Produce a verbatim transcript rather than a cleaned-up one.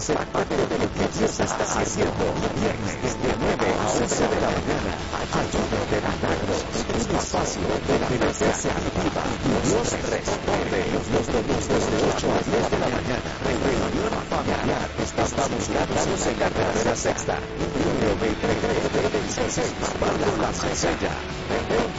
ser parte de lo que Dios está haciendo. Viernes de nueve a once de la mañana. Ayuno de milagros. Un espacio donde la fe se activa y Dios responde. Los domingos de ocho a diez de la mañana. Reunión familiar. Estamos ubicados en la carretera sexta. Número veintitrés de dieciséis. Pablo La Mesella.